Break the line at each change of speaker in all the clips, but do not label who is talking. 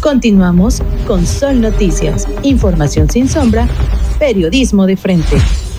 Continuamos con Sol Noticias, información sin sombra, periodismo de frente.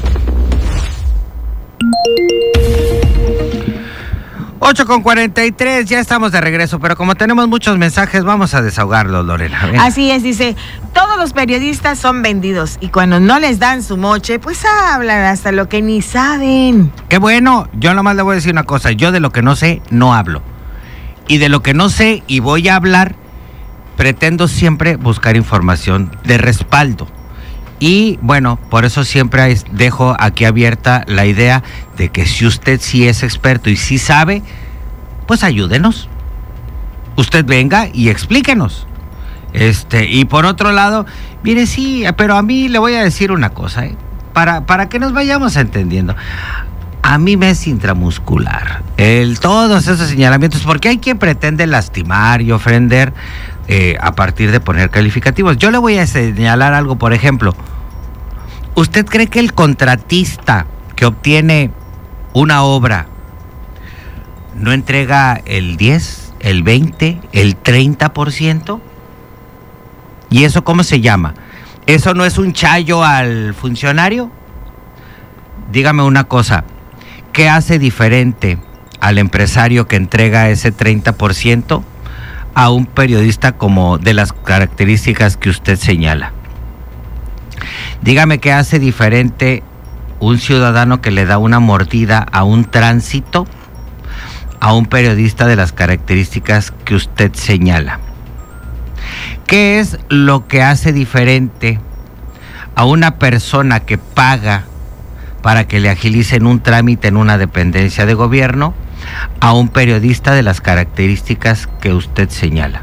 8:43, ya estamos de regreso, pero como tenemos muchos mensajes, vamos a desahogarlos, Lorena. Ven.
Así es, dice, todos los periodistas son vendidos y cuando no les dan su moche, pues hablan hasta lo que ni saben.
Qué bueno, yo nomás le voy a decir una cosa, yo de lo que no sé, no hablo. Y de lo que no sé y voy a hablar, pretendo siempre buscar información de respaldo. Y bueno, por eso siempre dejo aquí abierta la idea de que si usted sí es experto y sí sabe, pues ayúdenos. Usted venga y explíquenos. Y por otro lado, mire, sí, pero a mí le voy a decir una cosa, para que nos vayamos entendiendo. A mí me es intramuscular todos esos señalamientos, porque hay quien pretende lastimar y ofender a partir de poner calificativos. Yo le voy a señalar algo, por ejemplo. ¿Usted cree que el contratista que obtiene una obra no entrega el 10, el 20, el 30%? ¿Y eso cómo se llama? ¿Eso no es un chayo al funcionario? Dígame una cosa, ¿qué hace diferente al empresario que entrega ese 30% a un periodista como de las características que usted señala? Dígame qué hace diferente un ciudadano que le da una mordida a un tránsito a un periodista de las características que usted señala. ¿Qué es lo que hace diferente a una persona que paga para que le agilicen un trámite en una dependencia de gobierno a un periodista de las características que usted señala?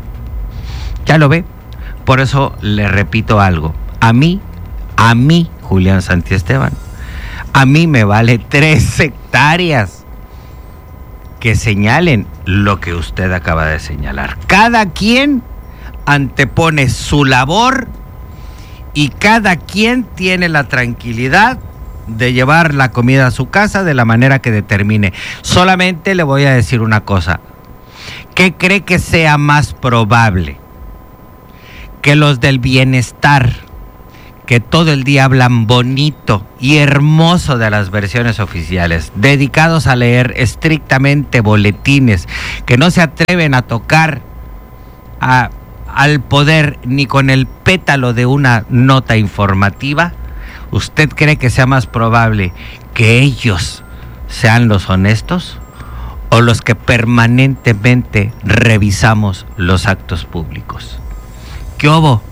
¿Ya lo ve? Por eso le repito algo. A mí, Julián Santiesteban, a mí me vale 3 hectáreas que señalen lo que usted acaba de señalar. Cada quien antepone su labor y cada quien tiene la tranquilidad de llevar la comida a su casa de la manera que determine. Solamente le voy a decir una cosa. ¿Qué cree que sea más probable? Que los del bienestar, que todo el día hablan bonito y hermoso de las versiones oficiales, dedicados a leer estrictamente boletines, que no se atreven a tocar al poder ni con el pétalo de una nota informativa? ¿Usted cree que sea más probable que ellos sean los honestos o los que permanentemente revisamos los actos públicos? ¿Qué hubo?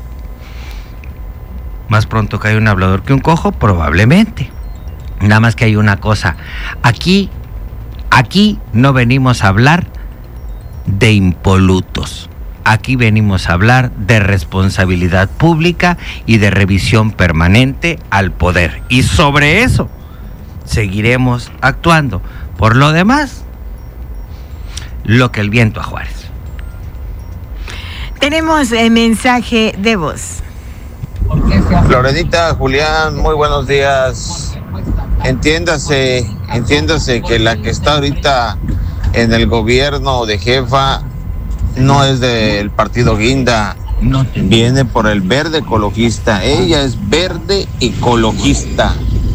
Más pronto cae un hablador que un cojo, probablemente. Nada más que hay una cosa. Aquí no venimos a hablar de impolutos. Aquí venimos a hablar de responsabilidad pública y de revisión permanente al poder. Y sobre eso seguiremos actuando. Por lo demás, lo que el viento a Juárez.
Tenemos el mensaje de voz.
Lorenita, Julián, muy buenos días. Entiéndase que la que está ahorita en el gobierno de jefa no es del partido Guinda, viene por el verde ecologista. Ella es verde ecologista.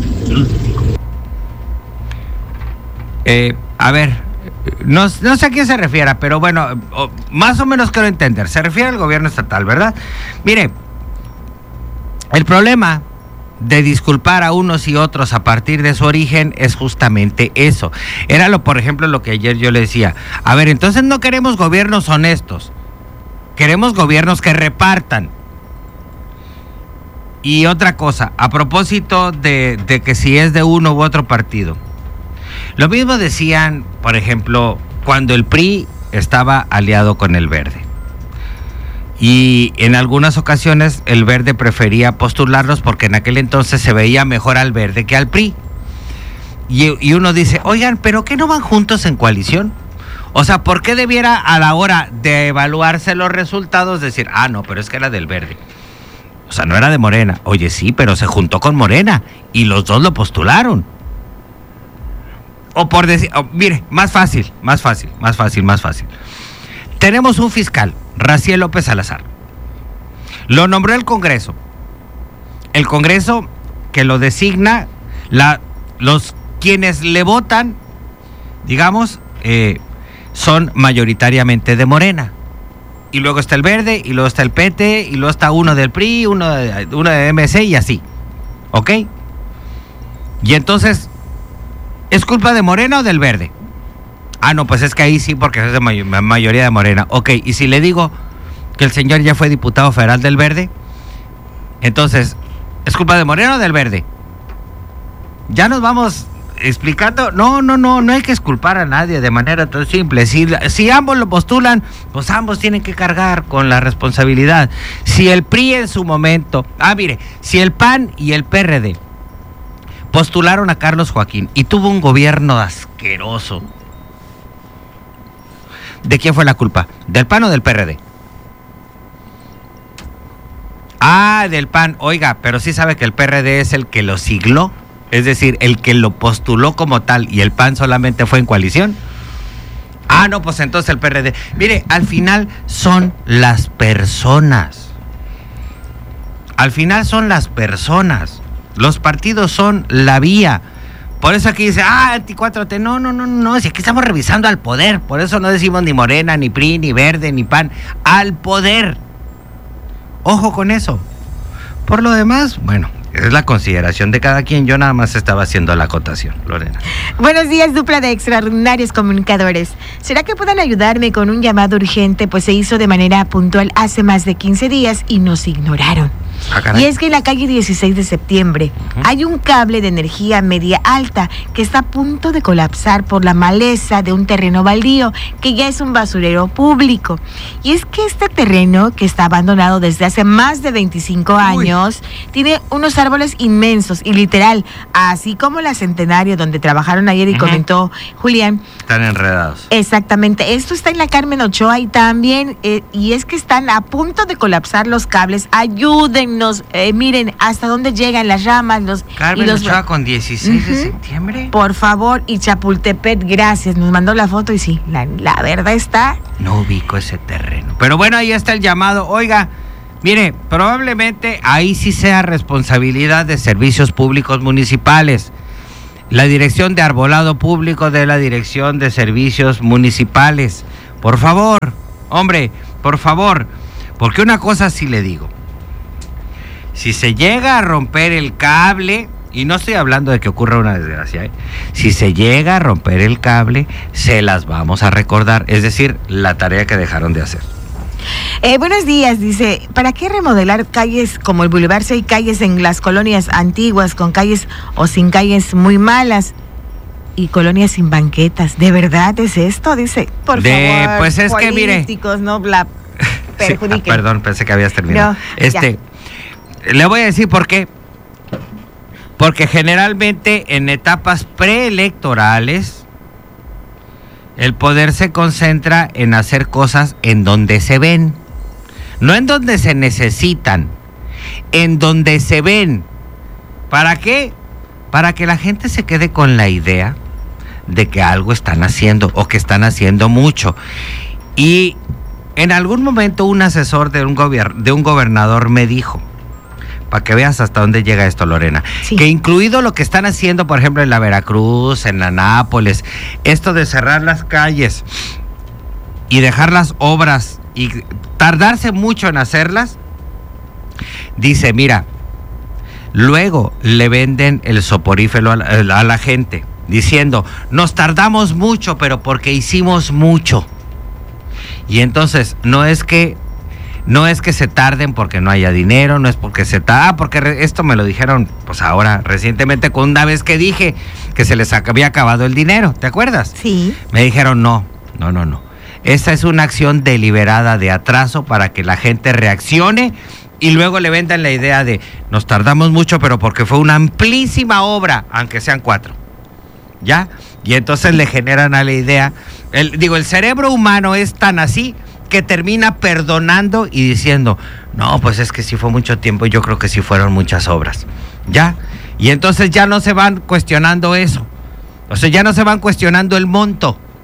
A ver, no sé a quién se refiere, pero bueno, más o menos quiero entender. Se refiere al gobierno estatal, ¿verdad? Mire, el problema de disculpar a unos y otros a partir de su origen es justamente eso. Era por ejemplo, lo que ayer yo le decía. A ver, entonces no queremos gobiernos honestos. Queremos gobiernos que repartan. Y otra cosa, a propósito de que si es de uno u otro partido. Lo mismo decían, por ejemplo, cuando el PRI estaba aliado con el Verde. Y en algunas ocasiones el Verde prefería postularlos porque en aquel entonces se veía mejor al Verde que al PRI. Y uno dice, oigan, ¿pero qué no van juntos en coalición? O sea, ¿por qué debiera a la hora de evaluarse los resultados decir, no, pero es que era del Verde? O sea, no era de Morena. Oye, sí, pero se juntó con Morena y los dos lo postularon. O por decir, mire, más fácil. Tenemos un fiscal, Raciel López Salazar. Lo nombró el Congreso. El Congreso que lo designa, los quienes le votan, digamos, son mayoritariamente de Morena. Y luego está el Verde, y luego está el PT, y luego está uno del PRI, uno de MC y así. ¿Ok? Y entonces, ¿es culpa de Morena o del Verde? Ah, no, pues es que ahí sí, porque es de mayoría de Morena. Ok, y si le digo que el señor ya fue diputado federal del Verde, entonces, ¿es culpa de Morena o del Verde? Ya nos vamos explicando. No hay que exculpar a nadie de manera tan simple. Si ambos lo postulan, pues ambos tienen que cargar con la responsabilidad. Si el PRI en su momento, mire, si el PAN y el PRD postularon a Carlos Joaquín y tuvo un gobierno asqueroso, ¿de quién fue la culpa? ¿Del PAN o del PRD? Del PAN. Oiga, pero sí sabe que el PRD es el que lo sigló, es decir, el que lo postuló como tal, y el PAN solamente fue en coalición. No, pues entonces el PRD. Mire, al final son las personas. Al final son las personas. Los partidos son la vía. Por eso aquí dice, anti-4T. No, si aquí estamos revisando al poder. Por eso no decimos ni Morena, ni PRI, ni Verde, ni PAN. Al poder. Ojo con eso. Por lo demás, bueno, es la consideración de cada quien. Yo nada más estaba haciendo la acotación, Lorena.
Buenos días, dupla de extraordinarios comunicadores. ¿Será que puedan ayudarme con un llamado urgente? Pues se hizo de manera puntual hace más de 15 días y nos ignoraron. Y es que en la calle 16 de septiembre hay un cable de energía media alta que está a punto de colapsar por la maleza de un terreno baldío que ya es un basurero público. Y es que este terreno, que está abandonado desde hace más de 25 años, tiene unos árboles inmensos y literal, así como la Centenario donde trabajaron ayer y comentó Julián.
Están enredados.
Exactamente. Esto está en la Carmen Ochoa y también, y es que están a punto de colapsar los cables. Ayúdennos. Miren hasta dónde llegan las ramas.
Carmen Ochoa con 16 de septiembre.
Por favor, y Chapultepec, gracias. Nos mandó la foto y sí, la verdad está.
No ubico ese terreno. Pero bueno, ahí está el llamado. Oiga, mire, probablemente ahí sí sea responsabilidad de servicios públicos municipales. La Dirección de Arbolado Público de la Dirección de Servicios Municipales. Por favor, hombre, por favor. Porque una cosa sí le digo. Si se llega a romper el cable, y no estoy hablando de que ocurra una desgracia, si se llega a romper el cable, se las vamos a recordar, es decir, la tarea que dejaron de hacer.
Buenos días, dice, ¿para qué remodelar calles como el Boulevard? Si hay calles en las colonias antiguas con calles o sin calles muy malas y colonias sin banquetas. ¿De verdad es esto? Dice, por favor,
pues es que mire,
políticos, no la perjudiquen.
Sí, perdón, pensé que habías terminado.
No,
le voy a decir por qué. Porque generalmente en etapas preelectorales el poder se concentra en hacer cosas en donde se ven, no en donde se necesitan, en donde se ven. ¿Para qué? Para que la gente se quede con la idea de que algo están haciendo o que están haciendo mucho. Y en algún momento un asesor de un gobernador me dijo, para que veas hasta dónde llega esto, Lorena, sí, que incluido lo que están haciendo, por ejemplo, en la Veracruz, en la Nápoles, esto de cerrar las calles y dejar las obras y tardarse mucho en hacerlas, dice, mira, luego le venden el soporífero a la gente, diciendo, nos tardamos mucho, pero porque hicimos mucho. Y entonces, no es que se tarden porque no haya dinero, no es porque porque esto me lo dijeron pues ahora recientemente con una vez que dije que se les había acabado el dinero, ¿te acuerdas?
Sí.
Me dijeron no. Esta es una acción deliberada de atraso para que la gente reaccione y luego le vendan la idea de nos tardamos mucho, pero porque fue una amplísima obra, aunque sean 4. ¿Ya? Y entonces le generan a la idea, el cerebro humano es tan así que termina perdonando y diciendo, no, pues es que sí fue mucho tiempo, yo creo que sí fueron muchas obras, ¿ya? Y entonces ya no se van cuestionando eso, o sea, ya no se van cuestionando el monto,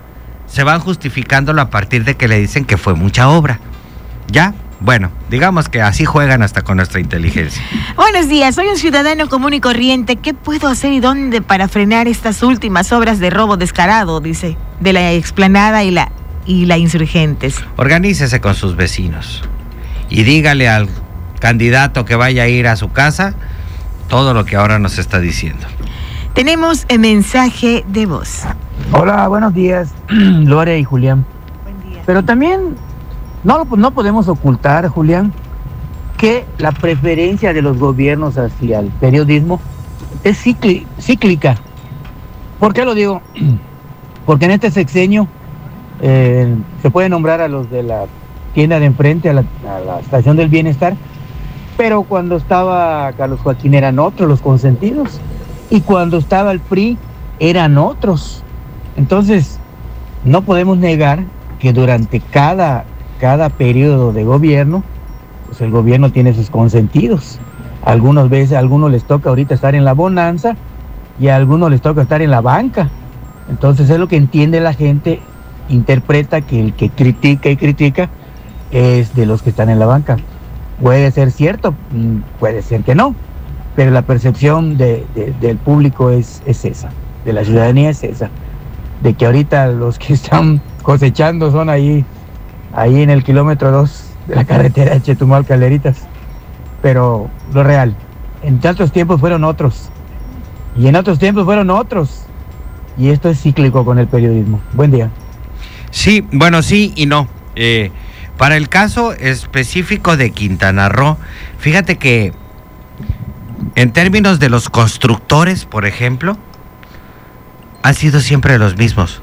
se van justificándolo a partir de que le dicen que fue mucha obra. ¿Ya? Bueno, digamos que así juegan hasta con nuestra inteligencia.
Buenos días, soy un ciudadano común y corriente. ¿Qué puedo hacer y dónde para frenar estas últimas obras de robo descarado, dice, de la Explanada y la Insurgentes?
Organícese con sus vecinos y dígale al candidato que vaya a ir a su casa todo lo que ahora nos está diciendo.
Tenemos el mensaje de voz.
Hola, buenos días, Lore y Julián.
Buen día.
Pero también no podemos ocultar, Julián, que la preferencia de los gobiernos hacia el periodismo es cíclica. ¿Por qué lo digo? Porque en este sexenio se puede nombrar a los de la tienda de enfrente, a la estación del bienestar, pero cuando estaba Carlos Joaquín eran otros los consentidos, y cuando estaba el PRI eran otros. Entonces, no podemos negar que durante cada periodo de gobierno, pues el gobierno tiene sus consentidos. Algunas veces a algunos les toca ahorita estar en la bonanza y a algunos les toca estar en la banca. Entonces es lo que entiende la gente, interpreta que el que critica es de los que están en la banca. Puede ser cierto, puede ser que no, pero la percepción del público es esa, de la ciudadanía es esa, de que ahorita los que están cosechando son ahí en el kilómetro 2 de la carretera de Chetumal Calderitas. Pero lo real, en tantos tiempos fueron otros, y en otros tiempos fueron otros, y esto es cíclico con el periodismo. Buen día.
Sí, bueno, sí y no. Para el caso específico de Quintana Roo, fíjate que en términos de los constructores, por ejemplo, han sido siempre los mismos.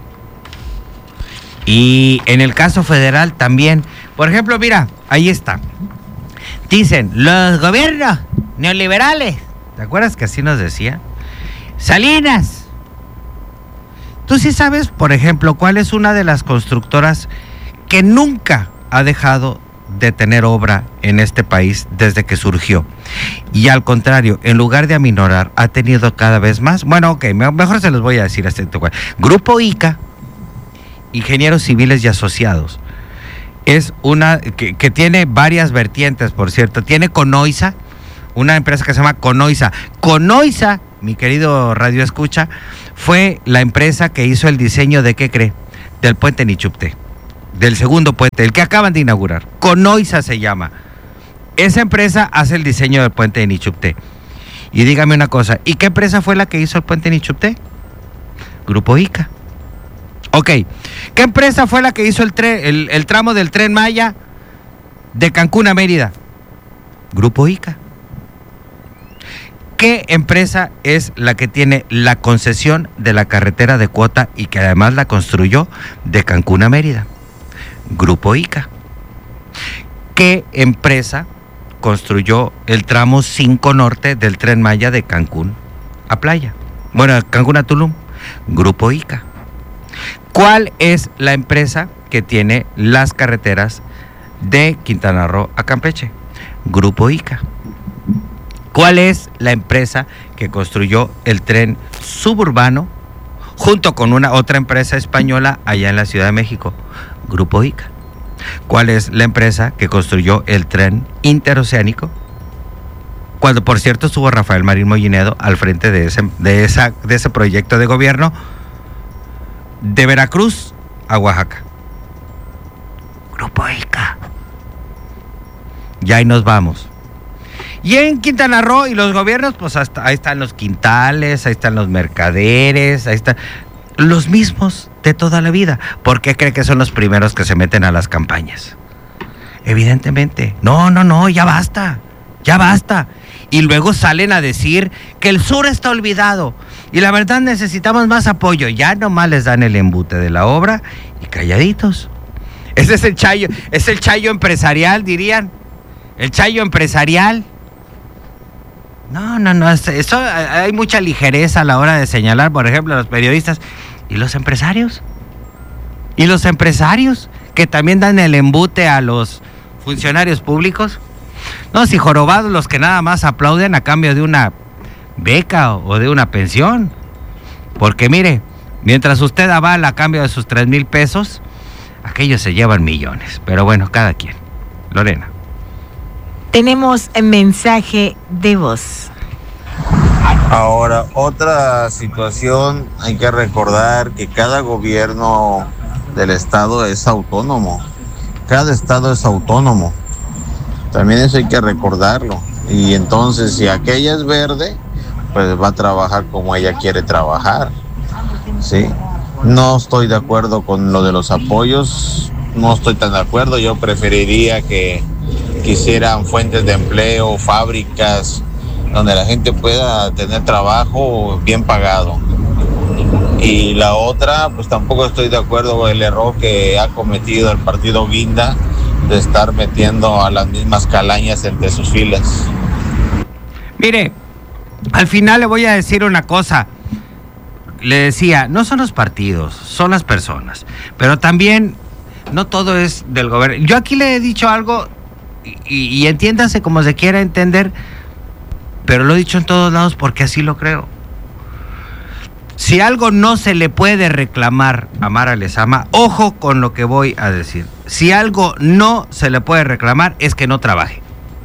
Y en el caso federal también. Por ejemplo, mira, ahí está. Dicen, los gobiernos neoliberales. ¿Te acuerdas que así nos decía? Salinas. Tú sí sabes, por ejemplo, cuál es una de las constructoras que nunca ha dejado de tener obra en este país desde que surgió. Y al contrario, en lugar de aminorar, ha tenido cada vez más. Bueno, ok, mejor se los voy a decir. Grupo ICA, Ingenieros Civiles y Asociados, es una que tiene varias vertientes, por cierto. Tiene Conoisa, una empresa que se llama Conoisa. Conoisa, mi querido Radio Escucha, fue la empresa que hizo el diseño de, ¿qué cree? Del puente Nichupté, del segundo puente, el que acaban de inaugurar. Conoisa se llama. Esa empresa hace el diseño del puente de Nichupté. Y dígame una cosa, ¿y qué empresa fue la que hizo el puente de Nichupté? Grupo ICA. Ok, ¿qué empresa fue la que hizo el tramo del Tren Maya de Cancún a Mérida? Grupo ICA. ¿Qué empresa es la que tiene la concesión de la carretera de cuota y que además la construyó de Cancún a Mérida? Grupo ICA. ¿Qué empresa construyó el tramo 5 norte del Tren Maya de Cancún a Playa? Bueno, Cancún a Tulum. Grupo ICA. ¿Cuál es la empresa que tiene las carreteras de Quintana Roo a Campeche? Grupo ICA. ¿Cuál es la empresa que construyó el tren suburbano junto con otra empresa española allá en la Ciudad de México? Grupo ICA. ¿Cuál es la empresa que construyó el tren interoceánico? Cuando, por cierto, estuvo Rafael Marín Mollinedo al frente de ese proyecto de gobierno de Veracruz a Oaxaca. Grupo ICA. Y ahí nos vamos. Y en Quintana Roo y los gobiernos, pues hasta ahí están los quintales, ahí están los mercaderes, ahí están los mismos de toda la vida. ¿Por qué cree que son los primeros que se meten a las campañas? Evidentemente. No, ya basta. Y luego salen a decir que el sur está olvidado. Y la verdad necesitamos más apoyo. Ya nomás les dan el embute de la obra y calladitos. Ese es el chayo empresarial, dirían. El chayo empresarial. No, eso hay mucha ligereza a la hora de señalar, por ejemplo, a los periodistas. ¿Y los empresarios? Que también dan el embute a los funcionarios públicos. No, si jorobados los que nada más aplauden a cambio de una beca o de una pensión. Porque mire, Mientras usted avala a cambio de sus 3,000 pesos, aquellos se llevan millones. Pero bueno, cada quien. Lorena.
Tenemos mensaje de voz.
Ahora, otra situación, hay que recordar que cada gobierno del estado es autónomo. Cada estado es autónomo. También eso hay que recordarlo. Y entonces, si aquella es verde, pues va a trabajar como ella quiere trabajar. Sí. No estoy de acuerdo con lo de los apoyos. No estoy tan de acuerdo. Yo preferiría que quisieran fuentes de empleo, fábricas, donde la gente pueda tener trabajo bien pagado. Y la otra, pues tampoco estoy de acuerdo con el error que ha cometido el partido Guinda de estar metiendo a las mismas calañas entre sus filas.
Mire, al final le voy a decir una cosa. Le decía, no son los partidos, son las personas. Pero también no todo es del gobierno. Yo aquí le he dicho algo y entiéndase como se quiera entender, pero lo he dicho en todos lados porque así lo creo. Si algo no se le puede reclamar a Mara Lezama, ojo con lo que voy a decir. Si algo no se le puede reclamar es que no trabaje.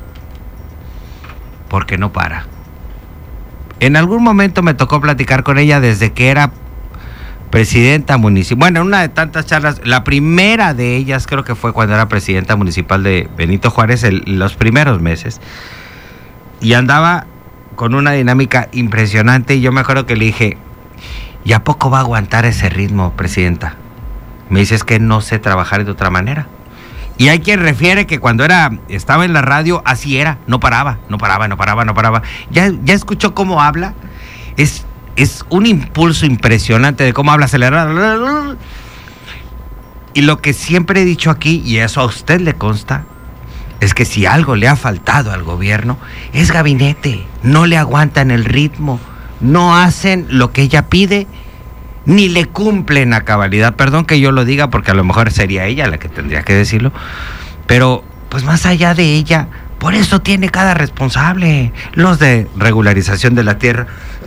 Porque no para. En algún momento me tocó platicar con ella desde que era presidenta municipal. Bueno, en una de tantas charlas, la primera de ellas creo que fue cuando era presidenta municipal de Benito Juárez, los primeros meses. Y andaba con una dinámica impresionante y yo me acuerdo que le dije, ¿y a poco va a aguantar ese ritmo, presidenta? Me dice, es que no sé trabajar de otra manera. Y hay quien refiere que cuando estaba en la radio, así era, no paraba. Ya escuchó cómo habla, es un impulso impresionante de cómo habla acelerado. Y lo que siempre he dicho aquí, y eso a usted le consta, es que si algo le ha faltado al gobierno, es gabinete, no le aguantan el ritmo, no hacen lo que ella pide, ni le cumplen a cabalidad. Perdón que yo lo diga porque a lo mejor sería ella la que tendría que decirlo, pero pues más allá de ella, por eso tiene cada responsable, los de regularización de la tierra,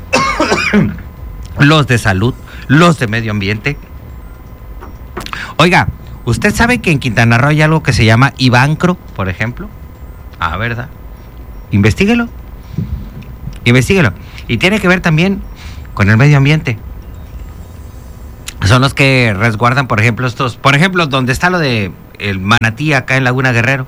los de salud, los de medio ambiente. Oiga, ¿usted sabe que en Quintana Roo hay algo que se llama Ibancro, por ejemplo? Ah, ¿verdad? Investíguelo. Y tiene que ver también con el medio ambiente. Son los que resguardan, por ejemplo, donde está lo de el manatí acá en Laguna Guerrero.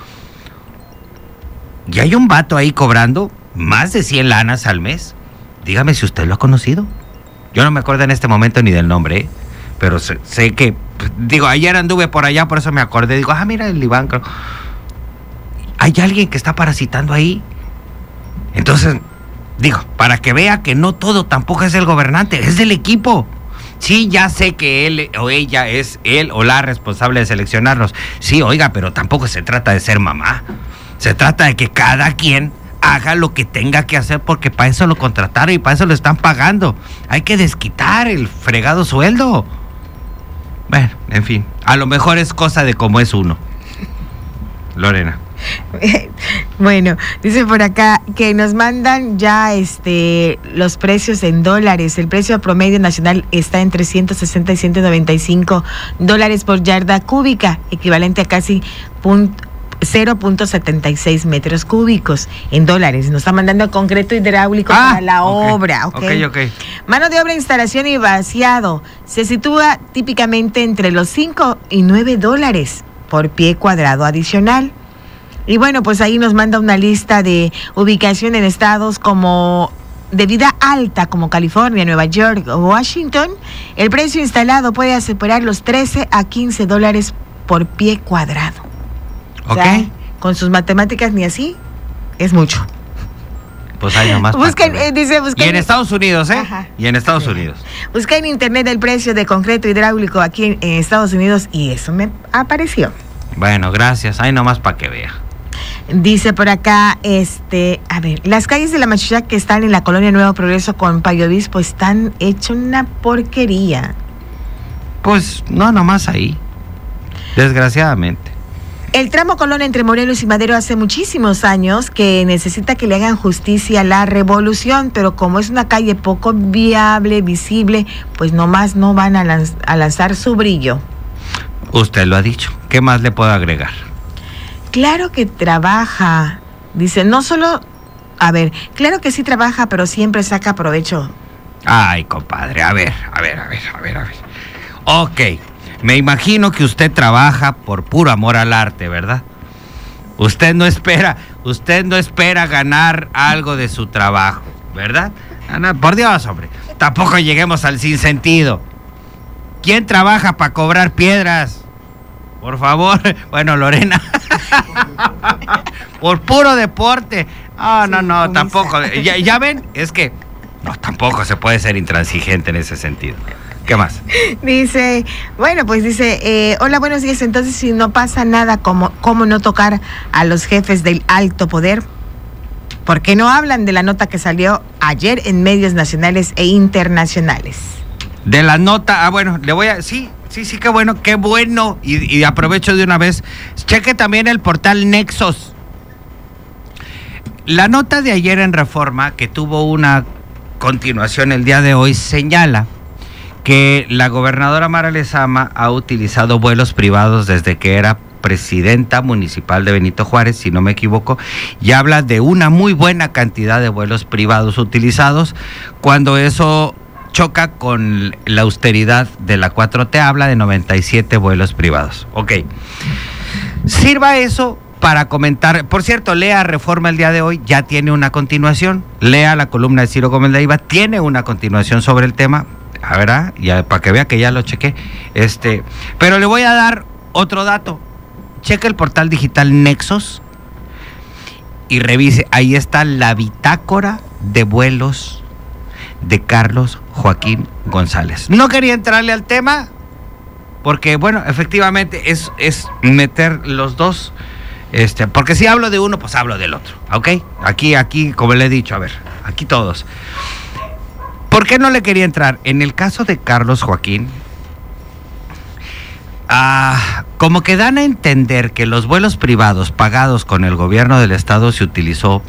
Y hay un vato ahí cobrando más de 100 lanas al mes. Dígame si usted lo ha conocido. Yo no me acuerdo en este momento ni del nombre, pero sé que, ayer anduve por allá, por eso me acordé. Digo, mira el Ibancro. Hay alguien que está parasitando ahí. Entonces, para que vea que no todo tampoco es del gobernante, es del equipo. Sí, ya sé que él o ella es él o la responsable de seleccionarlos. Sí, oiga, pero tampoco se trata de ser mamá. Se trata de que cada quien haga lo que tenga que hacer porque para eso lo contrataron y para eso lo están pagando. Hay que desquitar el fregado sueldo. Bueno, en fin, a lo mejor es cosa de cómo es uno. Lorena.
Bueno, dice por acá que nos mandan ya los precios en dólares. El precio promedio nacional está entre 160 y 195 dólares por yarda cúbica, equivalente a casi 0.76 metros cúbicos en dólares. Nos está mandando concreto hidráulico para la obra. Ok. Mano de obra, instalación y vaciado se sitúa típicamente entre los 5 y 9 dólares por pie cuadrado adicional. Y bueno, pues ahí nos manda una lista de ubicación en estados como de vida alta, como California, Nueva York o Washington. El precio instalado puede superar los 13 a 15 dólares por pie cuadrado.
Ok.
O sea, con sus matemáticas ni así, es mucho.
Pues ahí nomás.
Busquen.
Y en Estados Unidos,
Ajá.
Y en Estados Unidos.
Busca en internet el precio de concreto hidráulico aquí en Estados Unidos y eso me apareció.
Bueno, gracias. Ahí nomás para que vea.
Dice por acá, las calles de La Machucha que están en la colonia Nuevo Progreso con Payo Obispo están hechas una porquería.
Pues no nomás ahí, desgraciadamente.
El tramo Colón entre Morelos y Madero hace muchísimos años que necesita que le hagan justicia a la Revolución, pero como es una calle poco viable, visible, pues nomás no van a lanzar su brillo.
Usted lo ha dicho. ¿Qué más le puedo agregar?
Claro que trabaja. Dice, no solo... A ver, claro que sí trabaja, pero siempre saca provecho.
Ay, compadre, a ver. Ok, me imagino que usted trabaja por puro amor al arte, ¿verdad? Usted no espera ganar algo de su trabajo, ¿verdad? No, por Dios, hombre, tampoco lleguemos al sinsentido. ¿Quién trabaja para cobrar piedras? Por favor, bueno, Lorena, por puro deporte. No, tampoco. Ya ven, es que no, tampoco se puede ser intransigente en ese sentido. ¿Qué más?
Dice, hola, buenos días. Entonces, si no pasa nada, ¿cómo no tocar a los jefes del alto poder? ¿Por qué no hablan de la nota que salió ayer en medios nacionales e internacionales?
De la nota, bueno, le voy a... Sí, qué bueno. Y aprovecho de una vez, cheque también el portal Nexos. La nota de ayer en Reforma, que tuvo una continuación el día de hoy, señala que la gobernadora Mara Lezama ha utilizado vuelos privados desde que era presidenta municipal de Benito Juárez, si no me equivoco, y habla de una muy buena cantidad de vuelos privados utilizados, cuando eso choca con la austeridad de la 4T, habla de 97 vuelos privados. Ok, sirva eso para comentar. Por cierto, lea Reforma el día de hoy, ya tiene una continuación. Lea la columna de Ciro Gómez Leiva, tiene una continuación sobre el tema. A ver, ya, para que vea que ya lo chequé. Pero le voy a dar otro dato. Cheque el portal digital Nexos y revise. Ahí está la bitácora de vuelos de Carlos Joaquín González. No quería entrarle al tema porque, bueno, efectivamente es meter los dos. Porque si hablo de uno, pues hablo del otro, ¿ok? Aquí, como le he dicho, a ver, aquí todos. ¿Por qué no le quería entrar? En el caso de Carlos Joaquín, como que dan a entender que los vuelos privados pagados con el gobierno del estado se utilizó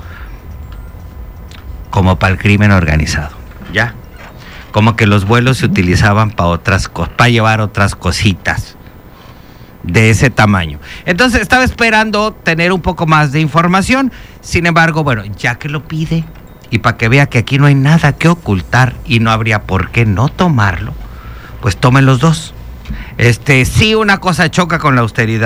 como para el crimen organizado, ¿ya? Como que los vuelos se utilizaban para otras cosas, para llevar otras cositas de ese tamaño. Entonces estaba esperando tener un poco más de información. Sin embargo, bueno, ya que lo pide y para que vea que aquí no hay nada que ocultar y no habría por qué no tomarlo, pues tomen los dos. Sí, una cosa choca con la austeridad.